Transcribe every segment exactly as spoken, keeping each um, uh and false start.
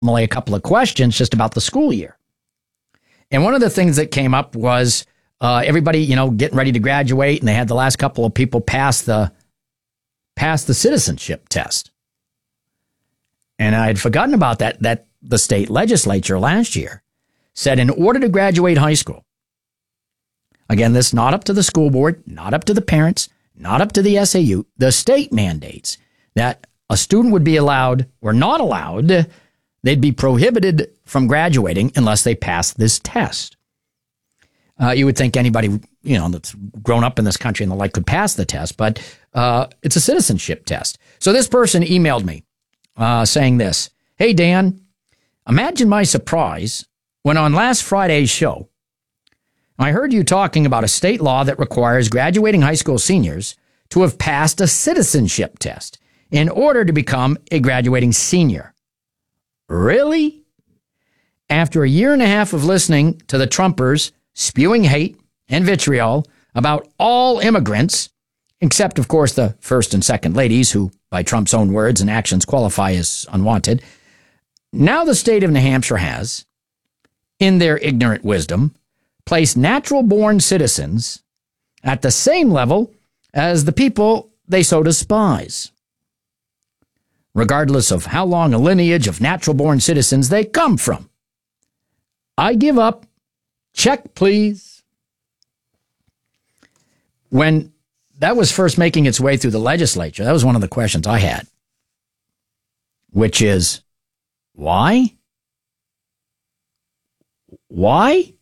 a couple of questions just about the school year. And one of the things that came up was uh, everybody, you know, getting ready to graduate, and they had the last couple of people pass the pass the citizenship test. And I had forgotten about that, that the state legislature last year said in order to graduate high school, again, this not up to the school board, not up to the parents, not up to the S A U, the state mandates that a student would be allowed or not allowed, they'd be prohibited from graduating unless they passed this test. Uh, you would think anybody, you know, that's grown up in this country and the like could pass the test, but uh, it's a citizenship test. So this person emailed me uh, saying this, "Hey, Dan, imagine my surprise when on last Friday's show, I heard you talking about a state law that requires graduating high school seniors to have passed a citizenship test in order to become a graduating senior. Really? After a year and a half of listening to the Trumpers spewing hate and vitriol about all immigrants, except, of course, the first and second ladies who, by Trump's own words and actions, qualify as unwanted, now the state of New Hampshire has, in their ignorant wisdom, placed natural-born citizens at the same level as the people they so despise, regardless of how long a lineage of natural-born citizens they come from. I give up. Check, please." When that was first making its way through the legislature, that was one of the questions I had, which is, why? Why?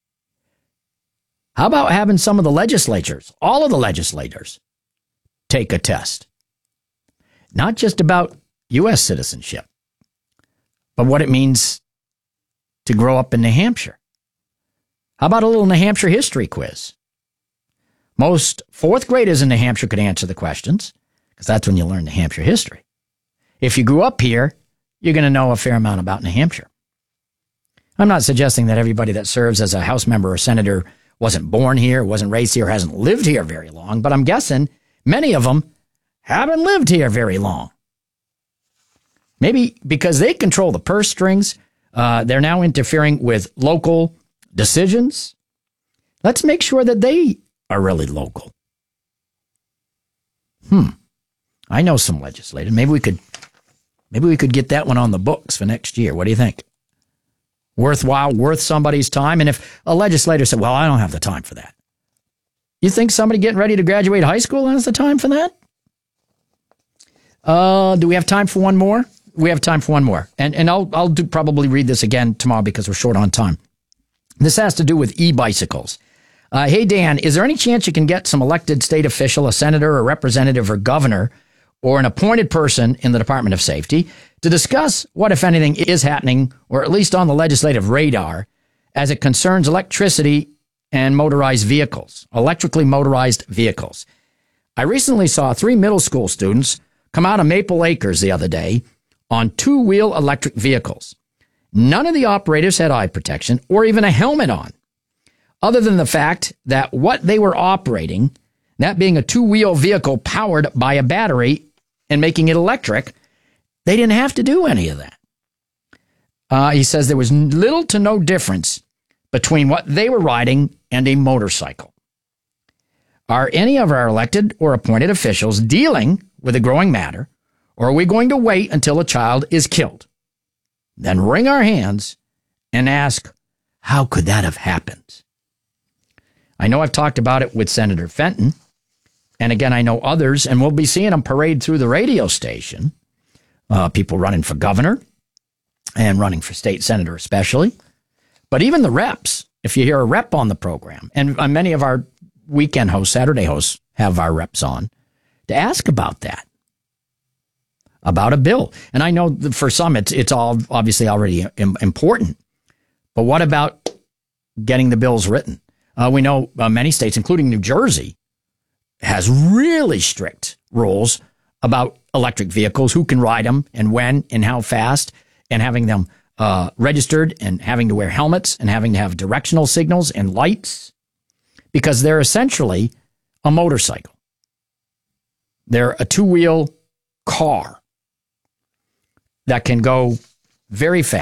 How about having some of the legislators, all of the legislators, take a test? Not just about U S citizenship, but what it means to grow up in New Hampshire. How about a little New Hampshire history quiz? Most fourth graders in New Hampshire could answer the questions, because that's when you learn New Hampshire history. If you grew up here, you're going to know a fair amount about New Hampshire. I'm not suggesting that everybody that serves as a House member or senator wasn't born here, wasn't raised here, hasn't lived here very long, but I'm guessing many of them haven't lived here very long. Maybe because they control the purse strings, uh, they're now interfering with local decisions. Let's make sure that they are really local. Hmm. I know some legislators. Maybe we could, maybe we could get that one on the books for next year. What do you think? Worthwhile, worth somebody's time. And if a legislator said, "Well, I don't have the time for that," you think somebody getting ready to graduate high school has the time for that? Uh, do we have time for one more? We have time for one more. And and I'll I'll do, probably read this again tomorrow because we're short on time. This has to do with e-bicycles. Uh, hey, Dan, is there any chance you can get some elected state official, a senator, a representative, or governor, or an appointed person in the Department of Safety to discuss what, if anything, is happening, or at least on the legislative radar, as it concerns electricity and motorized vehicles, electrically motorized vehicles? I recently saw three middle school students come out of Maple Acres the other day on two-wheel electric vehicles. None of the operators had eye protection or even a helmet on, other than the fact that what they were operating, that being a two-wheel vehicle powered by a battery and making it electric, they didn't have to do any of that. Uh, he says there was little to no difference between what they were riding and a motorcycle. Are any of our elected or appointed officials dealing with a growing matter, or are we going to wait until a child is killed, then wring our hands and ask, how could that have happened? I know I've talked about it with Senator Fenton, and again, I know others, and we'll be seeing them parade through the radio station, uh, people running for governor and running for state senator especially, but even the reps, if you hear a rep on the program, and uh, many of our weekend hosts, Saturday hosts, have our reps on, to ask about that, about a bill. And I know that for some, it's it's all obviously already important, but what about getting the bills written? Uh, we know uh, many states, including New Jersey, has really strict rules about electric vehicles, who can ride them and when and how fast, and having them uh, registered and having to wear helmets and having to have directional signals and lights, because they're essentially a motorcycle. They're a two-wheel car that can go very fast.